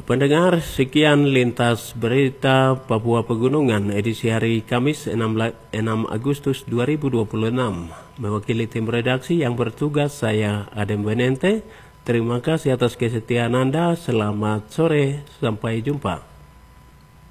Pendengar, sekian lintas berita Papua Pegunungan edisi hari Kamis 6 Agustus 2026. Mewakili tim redaksi yang bertugas, saya Adem Benente. Terima kasih atas kesetiaan Anda. Selamat sore, sampai jumpa.